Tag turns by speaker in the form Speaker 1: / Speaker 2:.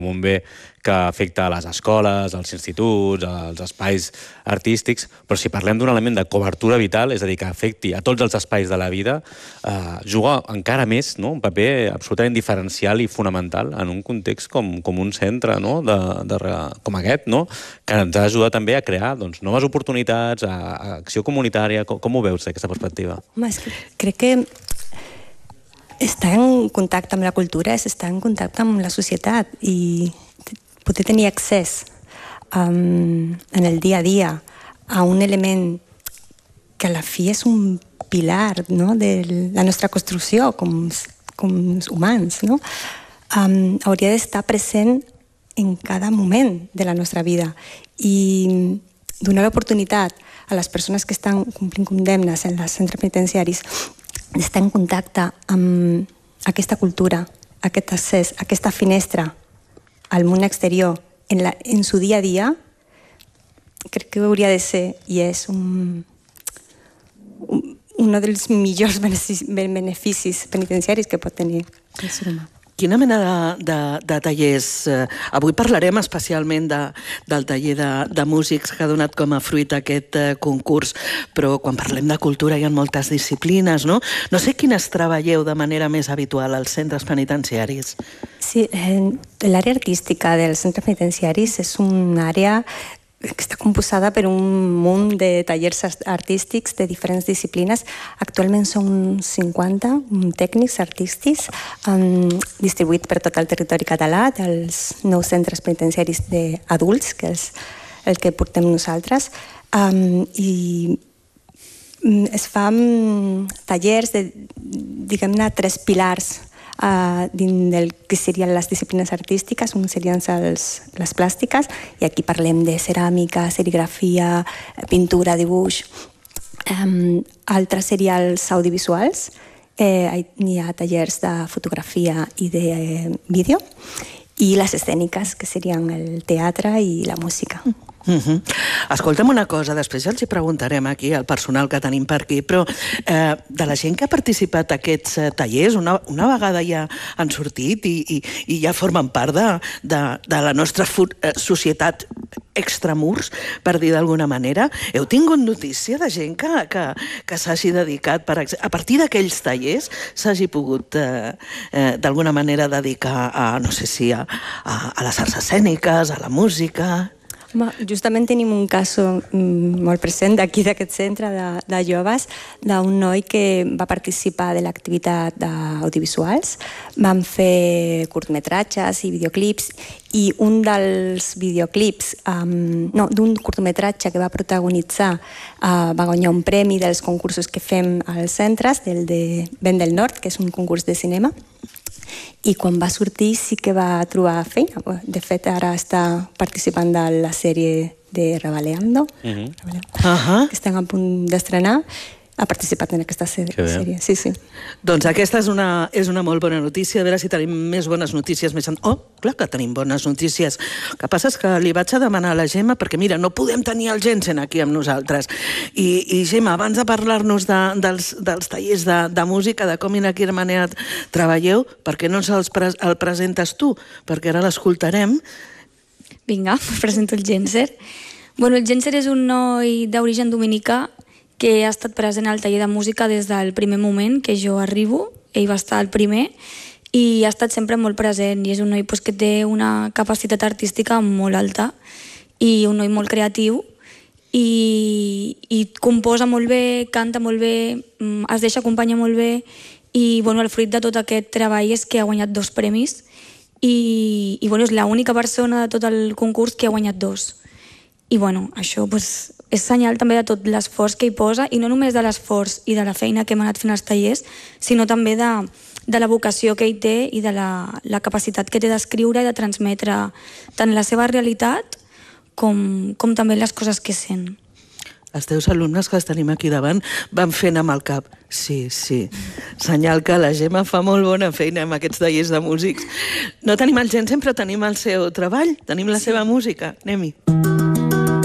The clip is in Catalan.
Speaker 1: un bé que afecta a les escoles, als instituts, als espais artístics, però si parlem d'un element de cobertura vital, és a dir, que afecti a tots els espais de la vida, juga encara més, no?, un paper absolutament diferencial i fonamental en un context com un centre, no?, com aquest, no?, que ens ha ajudat també a crear noves oportunitats, a acció comunitària. Com ho veus, aquesta perspectiva?
Speaker 2: Home, és que crec que estar en contacte amb la cultura és estar en contacte amb la societat i poder tenir accés en el dia a dia a un element que a la fi és un pilar, no?, de la nostra construcció com humans, no? Hauria d'estar present en cada moment de la nostra vida i donar l'oportunitat a les persones que estan complint condemnes en els centres penitenciaris d'estar en contacte amb aquesta cultura, aquest accés, aquesta finestra al món exterior en su dia a dia, crec que hauria de ser i és un dels millors beneficis penitenciaris que pot tenir el ser humà.
Speaker 3: Quina mena de tallers... Avui parlarem especialment del taller de músics que ha donat com a fruit aquest concurs, però quan parlem de cultura hi ha moltes disciplines, no? No sé quines treballeu de manera més habitual als centres penitenciaris.
Speaker 2: Sí, l'àrea artística dels centres penitenciaris és una àrea que està composada per un munt de tallers artístics de diferents disciplines. Actualment són 50 tècnics artístics distribuïts per tot el territori català, dels 9 centres penitenciaris d'adults, que és el que portem nosaltres, i es fan tallers de, diguem-ne, 3 pilars dins del que serien les disciplines artístiques. Un serien les plàstiques, i aquí parlem de ceràmica, serigrafia, pintura, dibuix. Altres serien els audiovisuals, hi ha tallers de fotografia i de vídeo, i les escèniques, que serien el teatre i la música.
Speaker 3: Escolta'm una cosa, després ja els hi preguntarem aquí al personal que tenim per aquí, però de la gent que ha participat a aquests tallers, una vegada ja han sortit i ja formen part de la nostra societat extramurs, per dir d'alguna manera, heu tingut notícia de gent que s'hagi dedicat, a partir d'aquells tallers, s'hagi pogut d'alguna manera dedicar a, no sé si a les arts escèniques, a la música...
Speaker 2: Justament tenim un cas molt present d'aquí, d'aquest centre de joves, d'un noi que va participar de l'activitat d'audiovisuals. Vam fer curtmetratges i videoclips, i un dels videoclips, d'un curtmetratge que va protagonitzar, va guanyar un premi dels concursos que fem als centres, del de Vent del Nord, que és un concurs de cinema. I quan va sortir sí que va trobar feina. De fet, ara està participant de la sèrie de Rebaleando, que estem a punt d'estrenar. Ha participat en aquesta sèrie. Sí, sí.
Speaker 3: Doncs aquesta és una molt bona notícia. A veure si tenim més bones notícies. Clar que tenim bones notícies. El que passa és que li vaig a demanar a la Gemma, perquè mira, no podem tenir el Jensen aquí amb nosaltres. I Gemma, abans de parlar-nos dels tallers de música, de com i de quina manera treballeu, per què no el presentes tu? Perquè ara l'escoltarem.
Speaker 4: Vinga, presento el Genser. Bueno, el Genser és un noi d'origen dominicà que ha estat present al taller de música des del primer moment que jo arribo. Ell va estar el primer i ha estat sempre molt present, i és un noi que té una capacitat artística molt alta i un noi molt creatiu, i composa molt bé, canta molt bé, es deixa acompanyar molt bé, i el fruit de tot aquest treball és que ha guanyat 2 premis i és l'única persona de tot el concurs que ha guanyat 2. I això és senyal també de tot l'esforç que hi posa, i no només de l'esforç i de la feina que hem anat fent als tallers, sinó també de la vocació que ell té i de la capacitat que té d'escriure i de transmetre tant la seva realitat com també les coses que sent.
Speaker 3: Els teus alumnes, que els tenim aquí davant, van fent amb el cap. Sí, sí. Senyal que la Gemma fa molt bona feina amb aquests tallers de músics. No tenim el Jensen, però tenim el seu treball, tenim la seva música. Anem-hi.